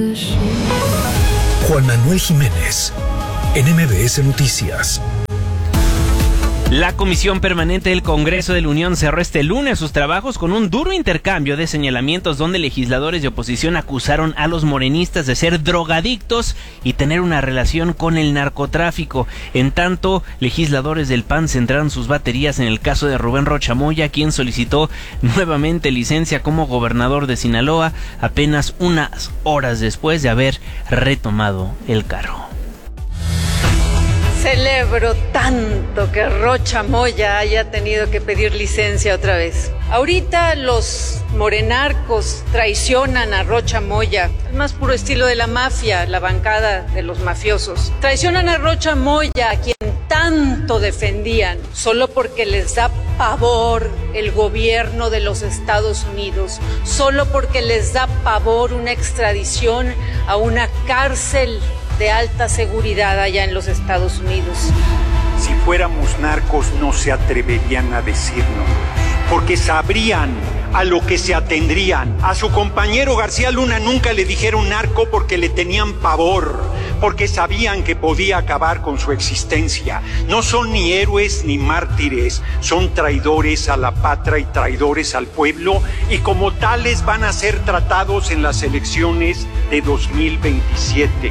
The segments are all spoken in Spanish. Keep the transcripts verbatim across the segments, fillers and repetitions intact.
Juan Manuel Jiménez, en M B S Noticias. La Comisión Permanente del Congreso de la Unión cerró este lunes sus trabajos con un duro intercambio de señalamientos donde legisladores de oposición acusaron a los morenistas de ser drogadictos y tener una relación con el narcotráfico. En tanto, legisladores del P A N centraron sus baterías en el caso de Rubén Rocha Moya, quien solicitó nuevamente licencia como gobernador de Sinaloa apenas unas horas después de haber retomado el cargo. Celebro tanto que Rocha Moya haya tenido que pedir licencia otra vez. Ahorita los morenarcos traicionan a Rocha Moya, el más puro estilo de la mafia, la bancada de los mafiosos. Traicionan a Rocha Moya, a quien tanto defendían, solo porque les da pavor el gobierno de los Estados Unidos, solo porque les da pavor una extradición a una cárcel de alta seguridad allá en los Estados Unidos. Si fuéramos narcos no se atreverían a decirnos, porque sabrían a lo que se atendrían. A su compañero García Luna nunca le dijeron narco porque le tenían pavor, porque sabían que podía acabar con su existencia. No son ni héroes ni mártires, son traidores a la patria y traidores al pueblo, y como tales van a ser tratados en las elecciones de dos mil veintisiete.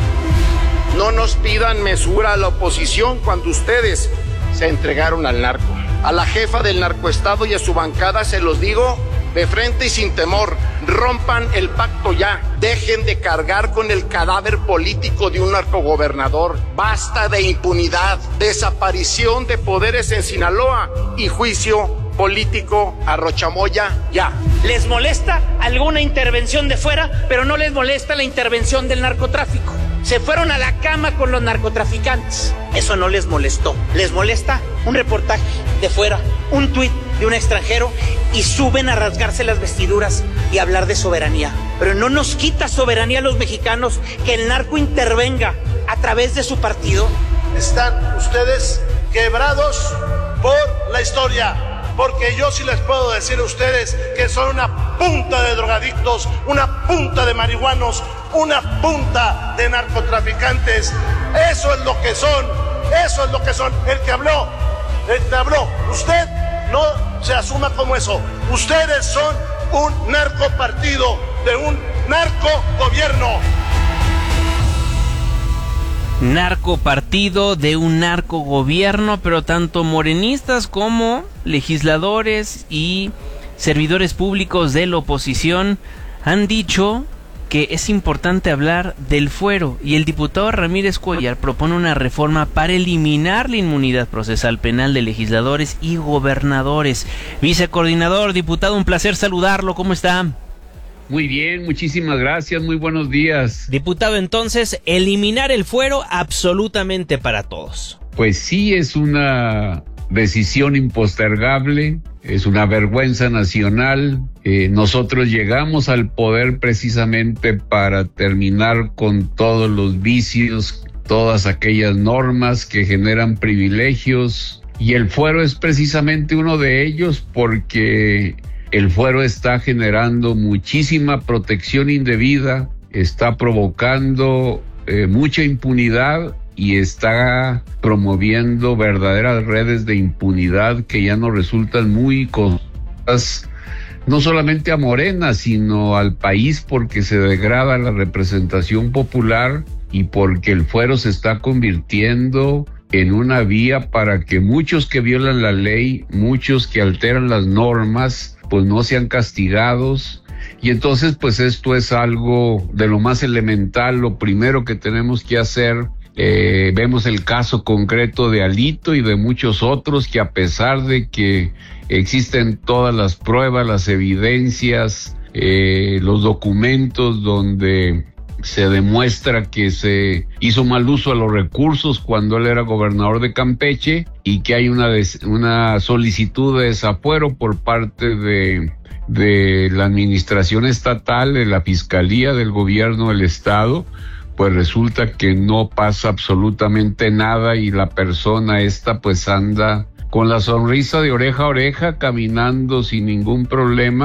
No nos pidan mesura a la oposición cuando ustedes se entregaron al narco. A la jefa del narcoestado y a su bancada se los digo de frente y sin temor: rompan el pacto ya, dejen de cargar con el cadáver político de un narcogobernador. Basta de impunidad, desaparición de poderes en Sinaloa y juicio político a Rocha Moya ya. Les molesta alguna intervención de fuera, pero no les molesta la intervención del narcotráfico. Se fueron a la cama con los narcotraficantes. Eso no les molestó. Les molesta un reportaje de fuera, un tuit de un extranjero, y suben a rasgarse las vestiduras y hablar de soberanía. Pero no nos quita soberanía a los mexicanos que el narco intervenga a través de su partido. Están ustedes quebrados por la historia. Porque yo sí les puedo decir a ustedes que son una punta de drogadictos, una punta de marihuanos, una punta de narcotraficantes. Eso es lo que son, eso es lo que son. El que habló, el que habló, usted no se asuma como eso. Ustedes son un narcopartido de un narcogobierno. Narcopartido de un narcogobierno, pero tanto morenistas como legisladores y servidores públicos de la oposición han dicho que es importante hablar del fuero, y el diputado Ramírez Cuellar propone una reforma para eliminar la inmunidad procesal penal de legisladores y gobernadores. Vicecoordinador, diputado, un placer saludarlo, ¿cómo está? Muy bien, muchísimas gracias, muy buenos días. Diputado, entonces, eliminar el fuero absolutamente para todos. Pues sí, es una decisión impostergable, es una vergüenza nacional. Eh, nosotros llegamos al poder precisamente para terminar con todos los vicios, todas aquellas normas que generan privilegios, y el fuero es precisamente uno de ellos, porque el fuero está generando muchísima protección indebida, está provocando eh, mucha impunidad y está promoviendo verdaderas redes de impunidad que ya nos resultan muy costosas, no solamente a Morena, sino al país, porque se degrada la representación popular y porque el fuero se está convirtiendo en una vía para que muchos que violan la ley, muchos que alteran las normas, pues no sean castigados. Y entonces pues esto es algo de lo más elemental, lo primero que tenemos que hacer. Eh, vemos el caso concreto de Alito y de muchos otros que, a pesar de que existen todas las pruebas, las evidencias, eh, los documentos donde se demuestra que se hizo mal uso a los recursos cuando él era gobernador de Campeche, y que hay una, des, una solicitud de desafuero por parte de, de la administración estatal, de la Fiscalía del Gobierno del Estado, pues resulta que no pasa absolutamente nada, y la persona esta pues anda con la sonrisa de oreja a oreja, caminando sin ningún problema,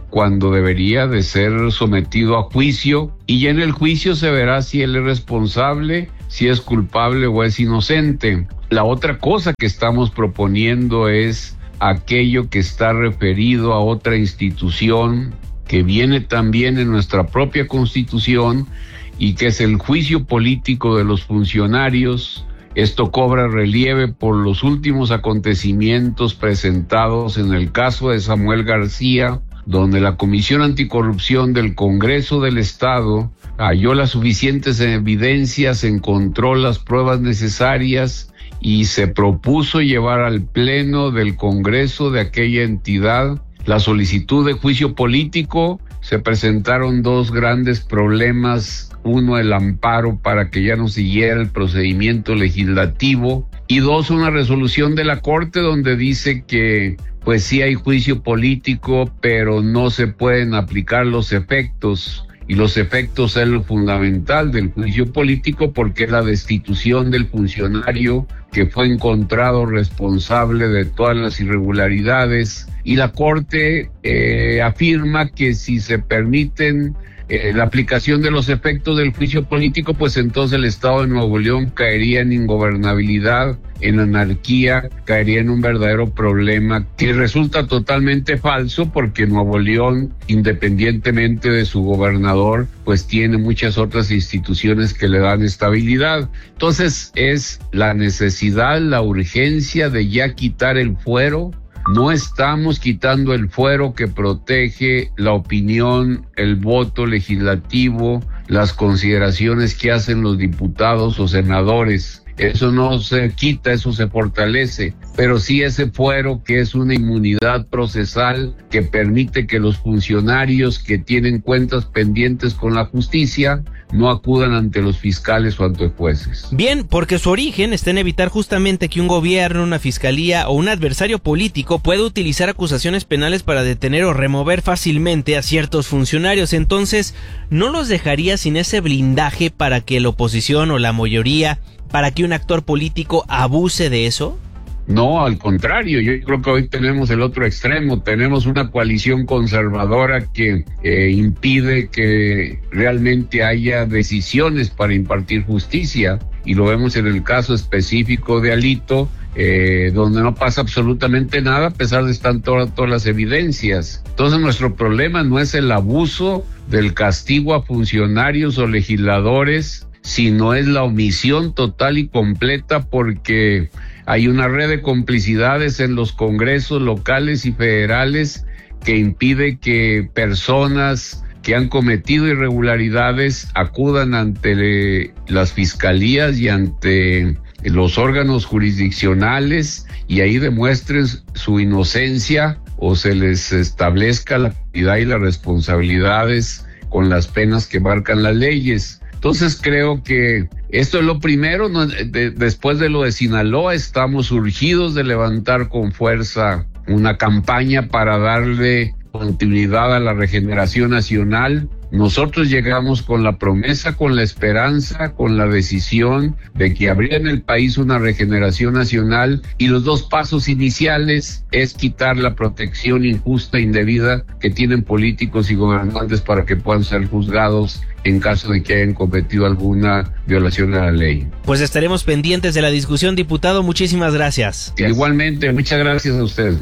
cuando debería de ser sometido a juicio, y en el juicio se verá si él es responsable, si es culpable o es inocente. La otra cosa que estamos proponiendo es aquello que está referido a otra institución que viene también en nuestra propia Constitución y que es el juicio político de los funcionarios. Esto cobra relieve por los últimos acontecimientos presentados en el caso de Samuel García, donde la Comisión Anticorrupción del Congreso del Estado halló las suficientes evidencias, encontró las pruebas necesarias y se propuso llevar al Pleno del Congreso de aquella entidad la solicitud de juicio político. Se presentaron dos grandes problemas: uno, el amparo para que ya no siguiera el procedimiento legislativo, y dos, una resolución de la Corte donde dice que pues sí hay juicio político, pero no se pueden aplicar los efectos, y los efectos es lo fundamental del juicio político, porque es la destitución del funcionario que fue encontrado responsable de todas las irregularidades, y la Corte eh, afirma que si se permiten eh, la aplicación de los efectos del juicio político, pues entonces el Estado de Nuevo León caería en ingobernabilidad, en anarquía, caería en un verdadero problema que resulta totalmente falso, porque Nuevo León, independientemente de su gobernador, pues tiene muchas otras instituciones que le dan estabilidad. Entonces es la necesidad, la urgencia de ya quitar el fuero. No estamos quitando el fuero que protege la opinión, el voto legislativo, las consideraciones que hacen los diputados o senadores. Eso no se quita, eso se fortalece, pero sí ese fuero que es una inmunidad procesal que permite que los funcionarios que tienen cuentas pendientes con la justicia no acudan ante los fiscales o ante jueces. Bien, porque su origen está en evitar justamente que un gobierno, una fiscalía o un adversario político pueda utilizar acusaciones penales para detener o remover fácilmente a ciertos funcionarios. Entonces, ¿no los dejaría sin ese blindaje para que la oposición o la mayoría, para que un actor político abuse de eso? No, al contrario, yo creo que hoy tenemos el otro extremo, tenemos una coalición conservadora que eh, impide que realmente haya decisiones para impartir justicia, y lo vemos en el caso específico de Alito, eh, donde no pasa absolutamente nada a pesar de estar todas, todas las evidencias. Entonces nuestro problema no es el abuso del castigo a funcionarios o legisladores, sino es la omisión total y completa, porque hay una red de complicidades en los congresos locales y federales que impide que personas que han cometido irregularidades acudan ante las fiscalías y ante los órganos jurisdiccionales y ahí demuestren su inocencia o se les establezca la actividad y las responsabilidades con las penas que marcan las leyes. Entonces creo que esto es lo primero. No, de, después de lo de Sinaloa, estamos urgidos de levantar con fuerza una campaña para darle continuidad a la regeneración nacional. Nosotros llegamos con la promesa, con la esperanza, con la decisión de que habría en el país una regeneración nacional, y los dos pasos iniciales es quitar la protección injusta e indebida que tienen políticos y gobernantes para que puedan ser juzgados en caso de que hayan cometido alguna violación a la ley. Pues estaremos pendientes de la discusión, diputado. Muchísimas gracias. Igualmente, muchas gracias a usted.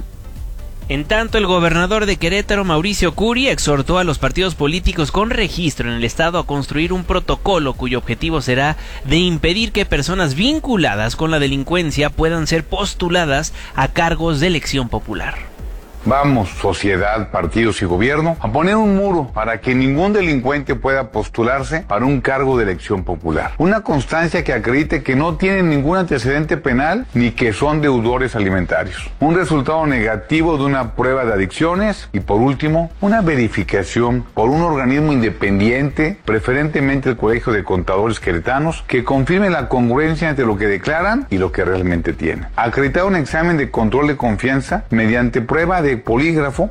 En tanto, el gobernador de Querétaro, Mauricio Curi, exhortó a los partidos políticos con registro en el estado a construir un protocolo cuyo objetivo será de impedir que personas vinculadas con la delincuencia puedan ser postuladas a cargos de elección popular. Vamos, sociedad, partidos y gobierno, a poner un muro para que ningún delincuente pueda postularse para un cargo de elección popular. Una constancia que acredite que no tienen ningún antecedente penal ni que son deudores alimentarios. Un resultado negativo de una prueba de adicciones y, por último, una verificación por un organismo independiente, preferentemente el Colegio de Contadores Queretanos, que confirme la congruencia entre lo que declaran y lo que realmente tienen. Acreditar un examen de control de confianza mediante prueba de polígrafo.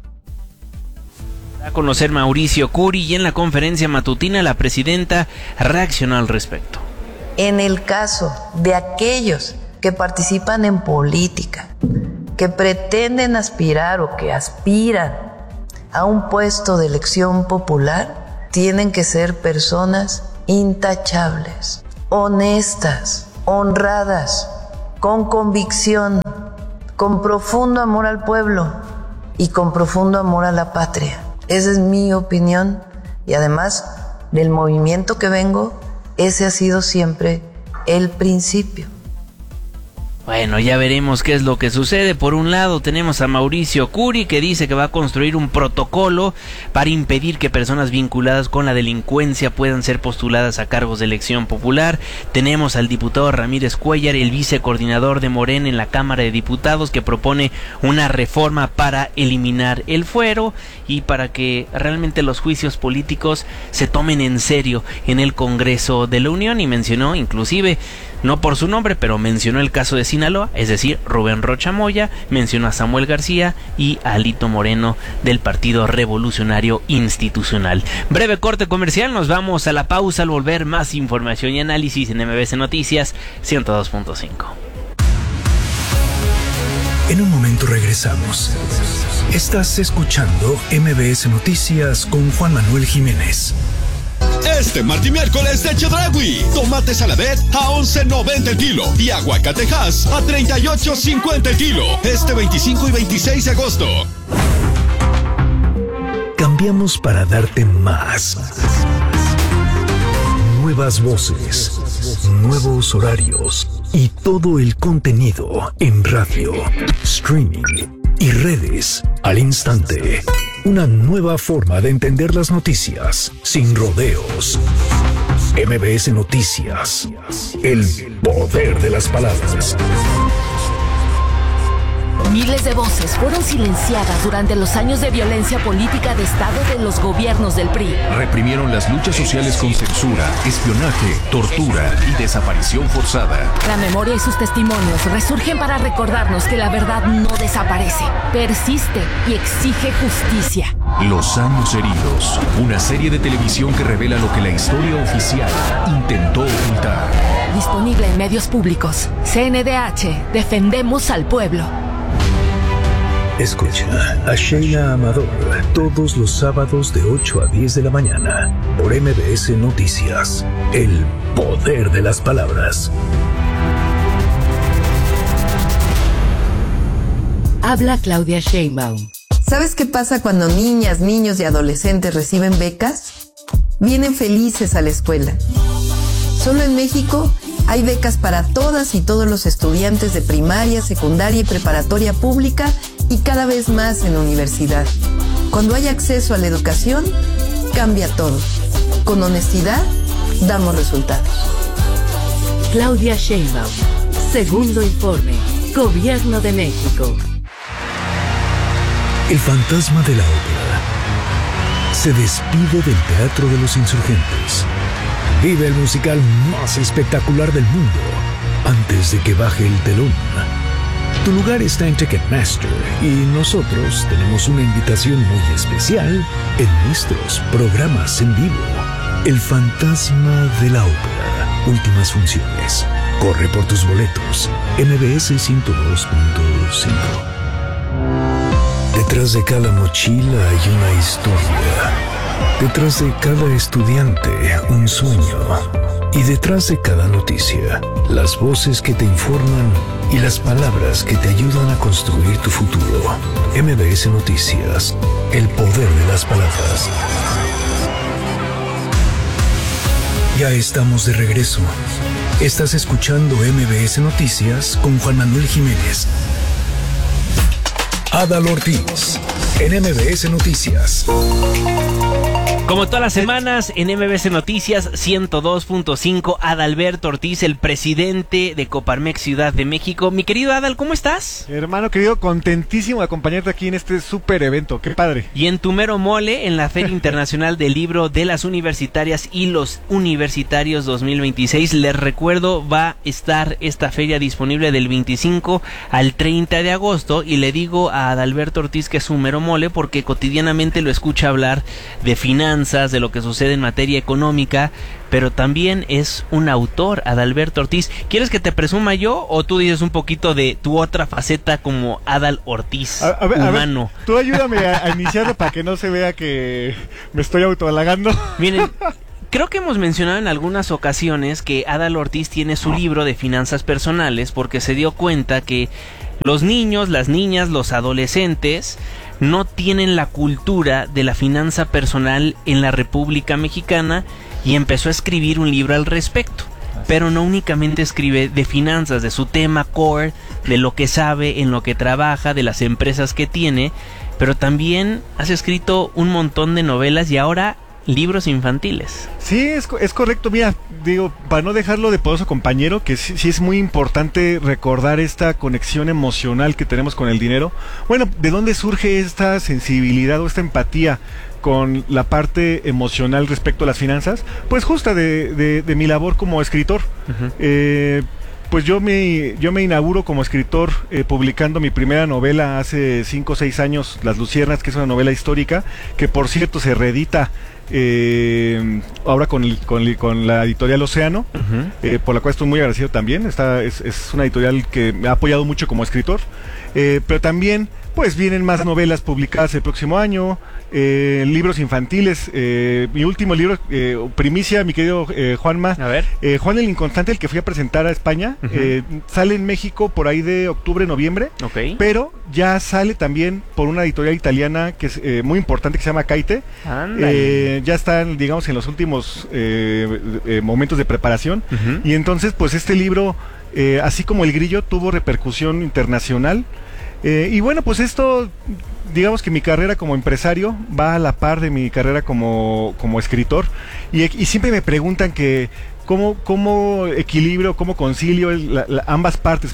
A conocer Mauricio Curi, y en la conferencia matutina la presidenta reaccionó al respecto. En el caso de aquellos que participan en política, que pretenden aspirar o que aspiran a un puesto de elección popular tienen que ser personas intachables, honestas, honradas, con convicción, con profundo amor al pueblo y con profundo amor a la patria. Esa es mi opinión y además del movimiento que vengo, ese ha sido siempre el principio. Bueno, ya veremos qué es lo que sucede. Por un lado tenemos a Mauricio Curi, que dice que va a construir un protocolo para impedir que personas vinculadas con la delincuencia puedan ser postuladas a cargos de elección popular. Tenemos al diputado Ramírez Cuellar, el vicecoordinador de Morena en la Cámara de Diputados, que propone una reforma para eliminar el fuero y para que realmente los juicios políticos se tomen en serio en el Congreso de la Unión, y mencionó inclusive, no por su nombre, pero mencionó el caso de Sinaloa, es decir, Rubén Rocha Moya, mencionó a Samuel García y a Alito Moreno del Partido Revolucionario Institucional. Breve corte comercial, nos vamos a la pausa. Al volver, más información y análisis en M B S Noticias ciento dos punto cinco. En un momento regresamos. Estás escuchando M B S Noticias con Juan Manuel Jiménez. Este martes y miércoles de Chedraui, tomate saladet a once noventa el kilo y aguacatejas a treinta y ocho cincuenta el kilo. Este veinticinco y veintiséis de agosto. Cambiamos para darte más. Nuevas voces, nuevos horarios y todo el contenido en radio, streaming y redes al instante. Una nueva forma de entender las noticias sin rodeos. M B S Noticias. El poder de las palabras. Miles de voces fueron silenciadas durante los años de violencia política de Estado de los gobiernos del P R I. Reprimieron las luchas sociales con censura, espionaje, tortura y desaparición forzada. La memoria y sus testimonios resurgen para recordarnos que la verdad no desaparece, persiste y exige justicia. Los años heridos, una serie de televisión que revela lo que la historia oficial intentó ocultar. Disponible en medios públicos. C N D H, defendemos al pueblo. Escucha a Sheila Amador todos los sábados de ocho a diez de la mañana por M B S Noticias. El poder de las palabras. Habla Claudia Sheinbaum. ¿Sabes qué pasa cuando niñas, niños y adolescentes reciben becas? Vienen felices a la escuela. Solo en México hay becas para todas y todos los estudiantes de primaria, secundaria y preparatoria pública y cada vez más en la universidad. Cuando hay acceso a la educación, cambia todo. Con honestidad, damos resultados. Claudia Sheinbaum. Segundo informe. Gobierno de México. El fantasma de la ópera se despide del Teatro de los Insurgentes. Vive el musical más espectacular del mundo antes de que baje el telón. Tu lugar está en Ticketmaster y nosotros tenemos una invitación muy especial en nuestros programas en vivo. El fantasma de la ópera. Últimas funciones. Corre por tus boletos. M B S ciento dos punto cinco. Detrás de cada mochila hay una historia. Detrás de cada estudiante, un sueño. Y detrás de cada noticia, las voces que te informan y las palabras que te ayudan a construir tu futuro. M B S Noticias. El poder de las palabras. Ya estamos de regreso. Estás escuchando M B S Noticias con Juan Manuel Jiménez. Adal Ortiz, en M B S Noticias. Como todas las semanas, en M B S Noticias ciento dos punto cinco, Adalberto Ortiz, el presidente de Coparmex Ciudad de México. Mi querido Adal, ¿cómo estás? Hermano querido, contentísimo de acompañarte aquí en este súper evento, qué padre. Y en tu mero mole, en la Feria Internacional del Libro de las Universitarias y los Universitarios dos mil veintiséis, les recuerdo, va a estar esta feria disponible del veinticinco al treinta de agosto, y le digo a Adalberto Ortiz que es un mero mole porque cotidianamente lo escucha hablar de finanzas, finanzas, de lo que sucede en materia económica, pero también es un autor, Adalberto Ortiz. ¿Quieres que te presuma yo o tú dices un poquito de tu otra faceta como Adal Ortiz, a, a ver, humano? A ver, tú ayúdame a, a iniciarlo para que no se vea que me estoy autohalagando. Miren, creo que hemos mencionado en algunas ocasiones que Adal Ortiz tiene su libro de finanzas personales porque se dio cuenta que los niños, las niñas, los adolescentes no tienen la cultura de la finanza personal en la República Mexicana y empezó a escribir un libro al respecto. Pero no únicamente escribe de finanzas, de su tema core, de lo que sabe, en lo que trabaja, de las empresas que tiene, pero también has escrito un montón de novelas y ahora libros infantiles. Sí, es, es correcto. Mira, digo, para no dejarlo de poderoso compañero, que sí, sí es muy importante recordar esta conexión emocional que tenemos con el dinero. Bueno, ¿de dónde surge esta sensibilidad o esta empatía con la parte emocional respecto a las finanzas? Pues justa de, de, de mi labor como escritor. Uh-huh. Eh, pues yo me, yo me inauguro como escritor eh, publicando mi primera novela hace cinco o seis años, Las Luciernas, que es una novela histórica, que por cierto se reedita Eh, ahora con, el, con, con la editorial Océano, uh-huh. eh, por la cual estoy muy agradecido también. Esta es, es una editorial que me ha apoyado mucho como escritor, eh, pero también pues vienen más novelas publicadas el próximo año, eh, libros infantiles. Eh, mi último libro, eh, primicia, mi querido eh, Juanma, a ver. Eh, Juan el Inconstante, el que fui a presentar a España, uh-huh. eh, sale en México por ahí de octubre, noviembre, okay. pero ya sale también por una editorial italiana que es eh, muy importante, que se llama Caite. Eh, ya están, digamos, en los últimos eh, eh, momentos de preparación, uh-huh. y entonces pues este libro, eh, así como El Grillo, tuvo repercusión internacional. Eh, y bueno, pues esto, digamos que mi carrera como empresario va a la par de mi carrera como, como escritor, y, y siempre me preguntan que cómo, cómo equilibrio, cómo concilio la, la, ambas partes.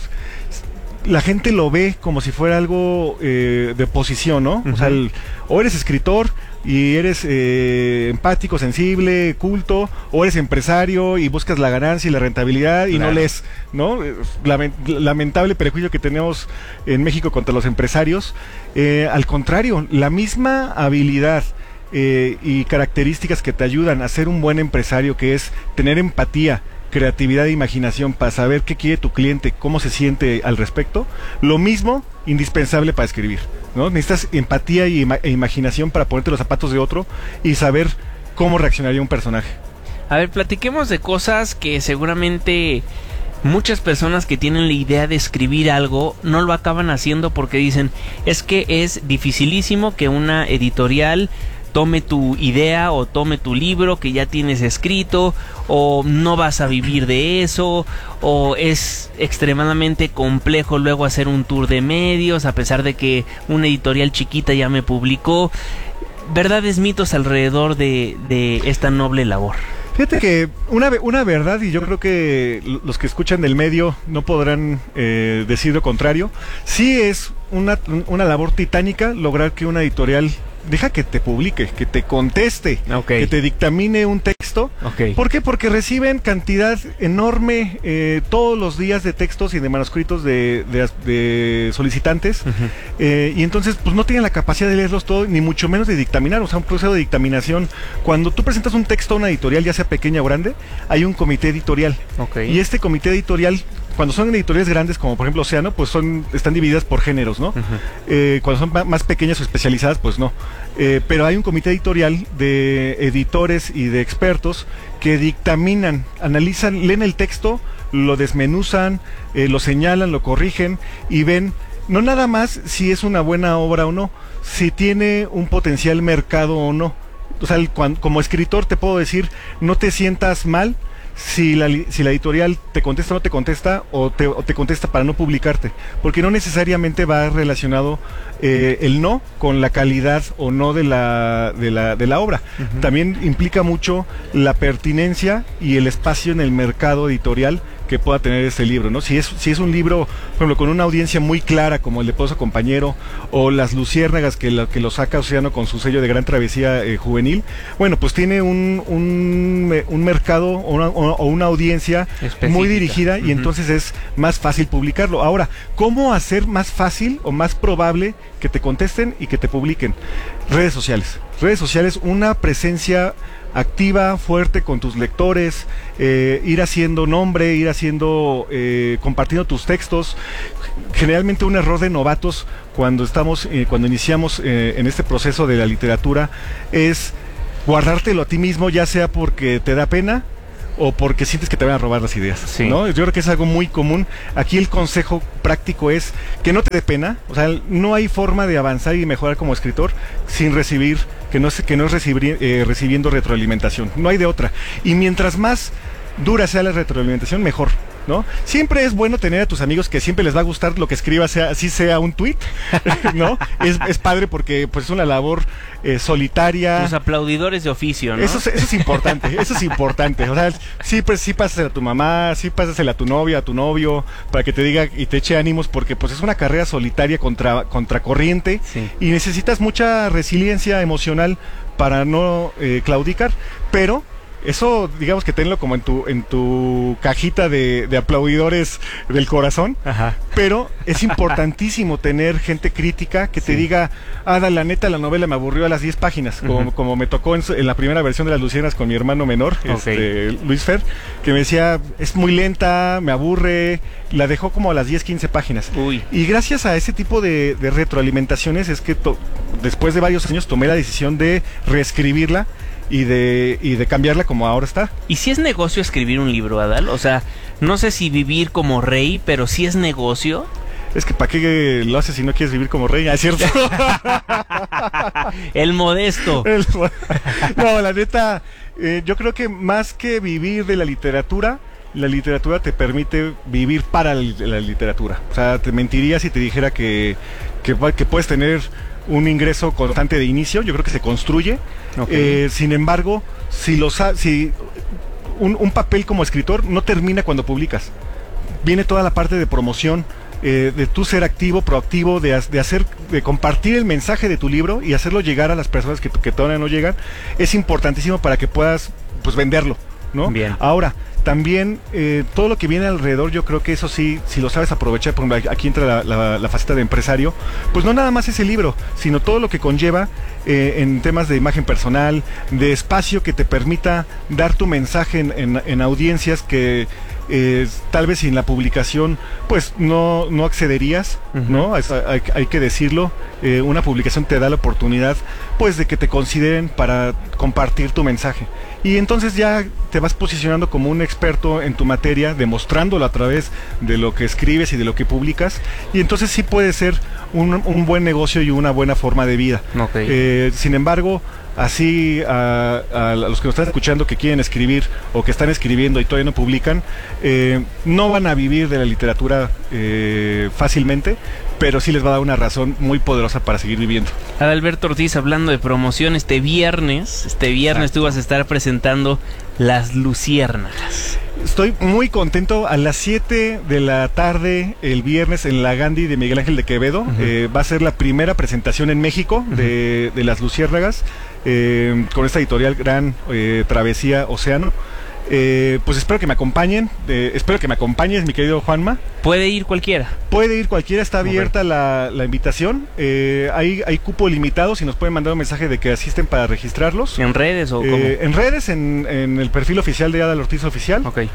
La gente lo ve como si fuera algo eh, de posición, ¿no? Uh-huh. O sea, el, o eres escritor y eres eh, empático, sensible, culto, o eres empresario y buscas la ganancia y la rentabilidad y claro. no lees, ¿no? Lament, lamentable prejuicio que tenemos en México contra los empresarios. Eh, al contrario, la misma habilidad eh, y características que te ayudan a ser un buen empresario, que es tener empatía, creatividad e imaginación para saber qué quiere tu cliente, cómo se siente al respecto, lo mismo indispensable para escribir, ¿no? Necesitas empatía y ima- e imaginación para ponerte los zapatos de otro y saber cómo reaccionaría un personaje. A ver, platiquemos de cosas que seguramente muchas personas que tienen la idea de escribir algo no lo acaban haciendo porque dicen, es que es dificilísimo que una editorial tome tu idea o tome tu libro que ya tienes escrito, o no vas a vivir de eso, o es extremadamente complejo luego hacer un tour de medios a pesar de que una editorial chiquita ya me publicó. Verdades, mitos alrededor de, de esta noble labor. Fíjate que una, una verdad, y yo creo que los que escuchan del medio no podrán eh, decir lo contrario, sí es una, una labor titánica lograr que una editorial deja que te publique, que te conteste, okay. que te dictamine un texto. Okay. ¿Por qué? Porque reciben cantidad enorme eh, todos los días de textos y de manuscritos de, de, de solicitantes, uh-huh. eh, y entonces pues no tienen la capacidad de leerlos todos, ni mucho menos de dictaminar. O sea, un proceso de dictaminación. Cuando tú presentas un texto a una editorial, ya sea pequeña o grande, hay un comité editorial. Okay. Y este comité editorial, cuando son editoriales grandes, como por ejemplo Océano, pues son están divididas por géneros, ¿no? Uh-huh. Eh, cuando son más pequeñas o especializadas, pues no. Eh, pero hay un comité editorial de editores y de expertos que dictaminan, analizan, leen el texto, lo desmenuzan, eh, lo señalan, lo corrigen y ven no nada más si es una buena obra o no, si tiene un potencial mercado o no. O sea, el, cuando, como escritor te puedo decir, no te sientas mal si la, si la editorial te contesta o no te contesta, o te, o te contesta para no publicarte, porque no necesariamente va relacionado eh, el no con la calidad o no de la, de la, de la obra. Uh-huh. También implica mucho la pertinencia y el espacio en el mercado editorial que pueda tener este libro, ¿no? Si es, si es un libro, por ejemplo, con una audiencia muy clara, como el de Pozo Compañero, o Las Luciérnagas, que lo, que lo saca Océano con su sello de Gran Travesía eh, juvenil, bueno, pues tiene un, un, un mercado o una, o una audiencia específica, muy dirigida, y uh-huh. entonces es más fácil publicarlo. Ahora, ¿cómo hacer más fácil o más probable que te contesten y que te publiquen? Redes sociales. Redes sociales, una presencia activa, fuerte con tus lectores, eh, ir haciendo nombre, ir haciendo, eh, compartiendo tus textos. Generalmente un error de novatos cuando estamos, eh, cuando iniciamos eh, en este proceso de la literatura es guardártelo a ti mismo, ya sea porque te da pena o porque sientes que te van a robar las ideas, sí. ¿no? Yo creo que es algo muy común. Aquí el consejo práctico es que no te dé pena, o sea, no hay forma de avanzar y mejorar como escritor sin recibir, que no es, que no es recibir, eh, recibiendo retroalimentación, no hay de otra. Y mientras más dura sea la retroalimentación, mejor, ¿no? Siempre es bueno tener a tus amigos que siempre les va a gustar lo que escribas, sea, así sea un tweet, ¿no? Es, es padre porque pues es una labor eh, solitaria. Tus aplaudidores de oficio, ¿no? Eso es, eso es importante, eso es importante. O sea, sí, pues sí pásasela a tu mamá, sí pásasela a tu novia, a tu novio, para que te diga y te eche ánimos, porque pues es una carrera solitaria contra contracorriente, sí. Y necesitas mucha resiliencia emocional para no eh, claudicar, pero eso, digamos que tenlo como en tu en tu cajita de, de aplaudidores del corazón. Ajá. Pero es importantísimo tener gente crítica que te sí. diga, Ada, la neta, la novela me aburrió a las diez páginas, como, uh-huh. como me tocó en, en la primera versión de Las Luciérnagas con mi hermano menor, okay. este, Luis Fer, que me decía, es muy lenta, me aburre, la dejó como a las diez, quince páginas. Uy. Y gracias a ese tipo de, de retroalimentaciones es que to, después de varios años tomé la decisión de reescribirla y de y de cambiarla como ahora está. ¿Y si es negocio escribir un libro, Adal? O sea, no sé si vivir como rey, pero si es negocio. Es que ¿para qué lo haces si no quieres vivir como rey? ¿Es cierto? El modesto. El, no, la neta, eh, yo creo que más que vivir de la literatura, la literatura te permite vivir para la literatura. O sea, te mentiría si te dijera que, que, que puedes tener un ingreso constante de inicio. Yo creo que se construye. Okay. Eh, sin embargo, si los si un, un papel como escritor no termina cuando publicas. Viene toda la parte de promoción, eh, de tú ser activo, proactivo, de, de hacer, de compartir el mensaje de tu libro y hacerlo llegar a las personas que, que todavía no llegan. Es importantísimo para que puedas, pues, venderlo, ¿no? Bien. Ahora, también eh, todo lo que viene alrededor, yo creo que eso sí, si lo sabes aprovechar, por ejemplo, aquí entra la, la, la faceta de empresario, pues no nada más ese libro, sino todo lo que conlleva eh, en temas de imagen personal, de espacio que te permita dar tu mensaje en, en, en audiencias que eh, tal vez sin la publicación pues no, no accederías, uh-huh. ¿no? Es, hay, hay que decirlo, eh, una publicación te da la oportunidad pues de que te consideren para compartir tu mensaje. Y entonces ya te vas posicionando como un experto en tu materia, demostrándolo a través de lo que escribes y de lo que publicas. Y entonces sí puede ser un, un buen negocio y una buena forma de vida. Okay. Eh, sin embargo, así a, a los que nos están escuchando que quieren escribir o que están escribiendo y todavía no publican, eh, no van a vivir de la literatura eh, fácilmente, pero sí les va a dar una razón muy poderosa para seguir viviendo. Adalberto Ortiz, hablando de promoción, este viernes, este viernes Exacto. tú vas a estar presentando Las Luciérnagas. Estoy muy contento. A las siete de la tarde el viernes en la Gandhi de Miguel Ángel de Quevedo, uh-huh. eh, va a ser la primera presentación en México uh-huh. de, de Las Luciérnagas, eh, con esta editorial Gran eh, Travesía Océano. Eh, pues espero que me acompañen, eh, espero que me acompañes, mi querido Juanma. ¿Puede ir cualquiera? Puede ir cualquiera, está abierta okay. la, la invitación. eh, hay, hay cupo limitado, si nos pueden mandar un mensaje de que asisten para registrarlos. ¿En redes o eh, cómo? En redes, en, en el perfil oficial de Adal Ortiz Oficial, okay.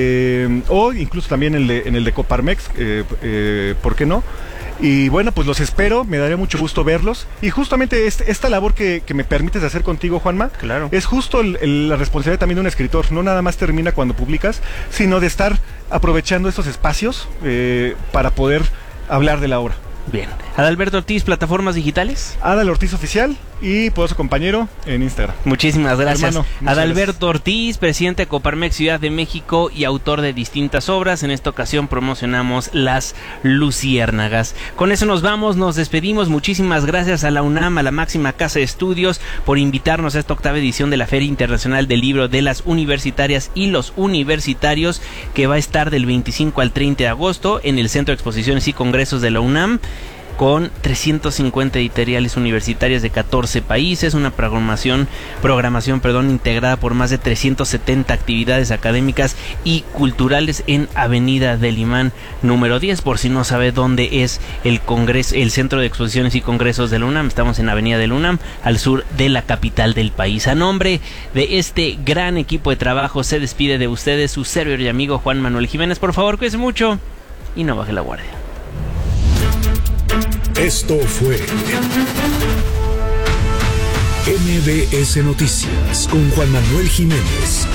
eh, o incluso también en el de, en el de Coparmex, eh, eh, ¿por qué no? Y bueno, pues los espero, me daría mucho gusto verlos. Y justamente este, esta labor que, que me permites hacer contigo, Juanma, claro. es justo el, el, la responsabilidad también de un escritor. No nada más termina cuando publicas, sino de estar aprovechando estos espacios eh, para poder hablar de la obra. Bien. Adalberto Ortiz, plataformas digitales. Adal Ortiz Oficial y poderoso compañero en Instagram. Muchísimas gracias. Hermano, Adalberto gracias. Ortiz, presidente de Coparmex Ciudad de México y autor de distintas obras. En esta ocasión promocionamos Las Luciérnagas. Con eso nos vamos, nos despedimos. Muchísimas gracias a la UNAM, a la máxima casa de estudios, por invitarnos a esta octava edición de la Feria Internacional del Libro de las Universitarias y los Universitarios, que va a estar del veinticinco al treinta de agosto en el Centro de Exposiciones y Congresos de la UNAM. con trescientas cincuenta editoriales universitarias de catorce países, una programación, programación perdón, integrada por más de trescientas setenta actividades académicas y culturales en Avenida del Imán número diez. Por si no sabe dónde es el Congreso, el Centro de Exposiciones y Congresos de la UNAM, estamos en Avenida del UNAM, al sur de la capital del país. A nombre de este gran equipo de trabajo se despide de ustedes su servidor y amigo Juan Manuel Jiménez. Por favor, cuídense mucho y no baje la guardia. Esto fue M B S Noticias con Juan Manuel Jiménez.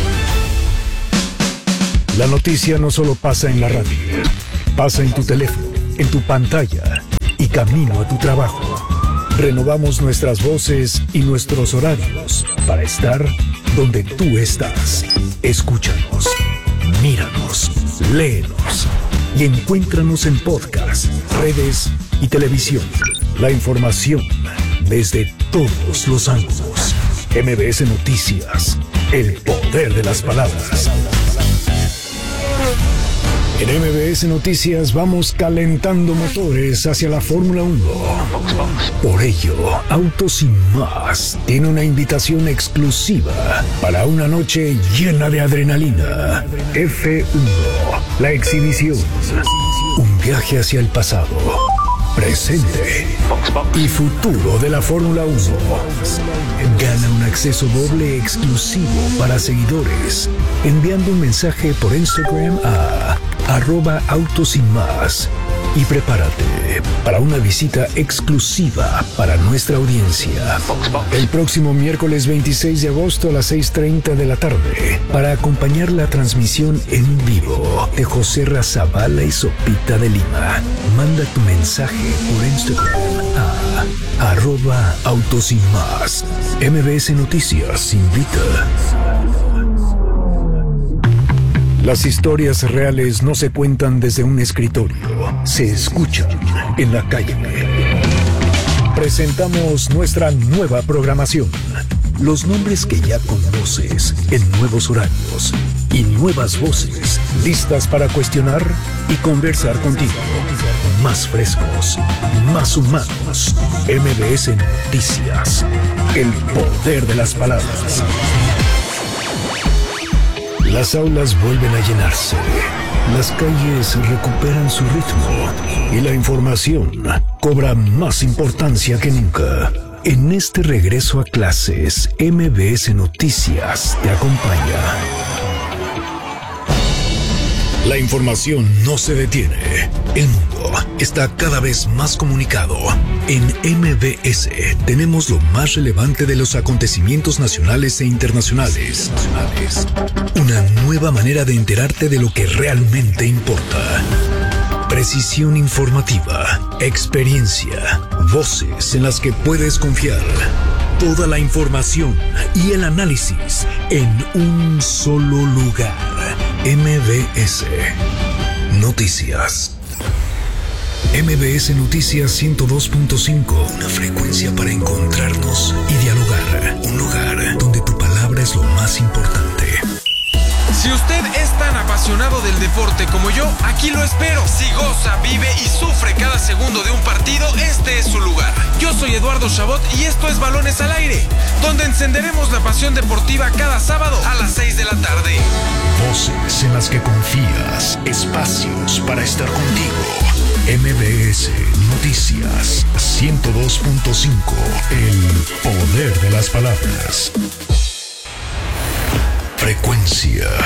La noticia no solo pasa en la radio, pasa en tu teléfono, en tu pantalla y camino a tu trabajo. Renovamos nuestras voces y nuestros horarios para estar donde tú estás. Escúchanos, míranos, léenos y encuéntranos en podcast, redes y televisión. La información desde todos los ángulos. M B S Noticias, el poder de las palabras. En M B S Noticias vamos calentando motores hacia la Fórmula uno. Por ello, Autos y Más tiene una invitación exclusiva para una noche llena de adrenalina. F uno, la exhibición. Un viaje hacia el pasado, presente y futuro de la Fórmula uno. Gana un acceso doble exclusivo para seguidores enviando un mensaje por Instagram a arroba autos y más y prepárate para una visita exclusiva para nuestra audiencia el próximo miércoles veintiséis de agosto a las seis treinta de la tarde para acompañar la transmisión en vivo de José Razabala y Sopita de Lima. Manda tu mensaje por Instagram a arroba autos y más. M B S Noticias invita. Las historias reales no se cuentan desde un escritorio, se escuchan en la calle. Presentamos nuestra nueva programación. Los nombres que ya conoces en nuevos horarios y nuevas voces listas para cuestionar y conversar contigo. Más frescos, más humanos. M B S Noticias, el poder de las palabras. Las aulas vuelven a llenarse, las calles recuperan su ritmo y la información cobra más importancia que nunca. En este regreso a clases, M B S Noticias te acompaña. La información no se detiene. El mundo está cada vez más comunicado. En M B S tenemos lo más relevante de los acontecimientos nacionales e internacionales. Una nueva manera de enterarte de lo que realmente importa. Precisión informativa, experiencia, voces en las que puedes confiar. Toda la información y el análisis en un solo lugar. M B S Noticias. M B S Noticias ciento dos punto cinco, una frecuencia para encontrarnos y dialogar. Un lugar donde tu palabra es lo más importante. Si usted es tan apasionado del deporte como yo, aquí lo espero. Si goza, vive y sufre cada segundo de un partido, este es su lugar. Yo soy Eduardo Chabot y esto es Balones al Aire, donde encenderemos la pasión deportiva cada sábado a las seis de la tarde. Voces en las que confías, espacios para estar contigo. M B S Noticias ciento dos punto cinco, el poder de las palabras. Frecuencia